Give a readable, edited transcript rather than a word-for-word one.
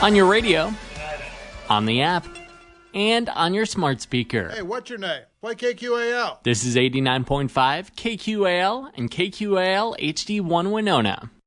On your radio, on the app, and on your smart speaker. Hey, what's your name? Play KQAL. This is 89.5 KQAL and KQAL HD1 Winona.